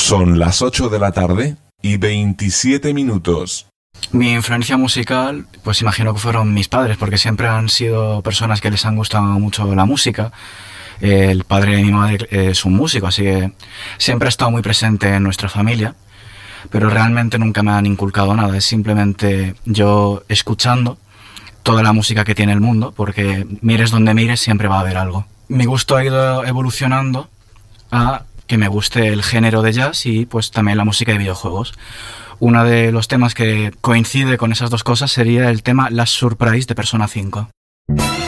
Son las 8 de la tarde y 27 minutos. Mi influencia musical, pues imagino que fueron mis padres, porque siempre han sido personas que les han gustado mucho la música. El padre de mi madre es un músico, así que siempre ha estado muy presente en nuestra familia, pero realmente nunca me han inculcado nada. Es simplemente yo escuchando toda la música que tiene el mundo, porque mires donde mires siempre va a haber algo. Mi gusto ha ido evolucionando a que me guste el género de jazz y pues también la música de videojuegos. Uno de los temas que coincide con esas dos cosas sería el tema Last Surprise de Persona 5.